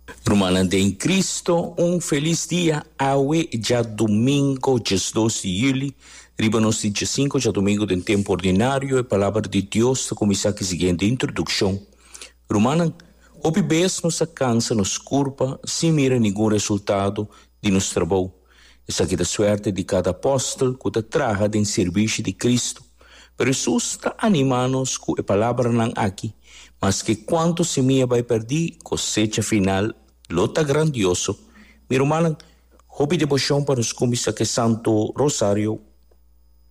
Hermanas em Cristo, feliz dia. Hoje já domingo, dia 12 de julho, riba-nos dia 5, já domingo de tempo ordinário, a palavra de Deus começa a seguinte introdução. Hermanas, hoje vez nos alcança, nos curva, sem mira nenhum resultado de nosso trabalho. Essa aqui é a suerte de cada apóstolo que traga em serviço de Cristo. Pero Jesus está animando-nos com a palavra não aqui, mas que quanto semia vai perder, cosecha final, lota grandioso. Meu irmão, houve devoção para nos começar que Santo Rosário,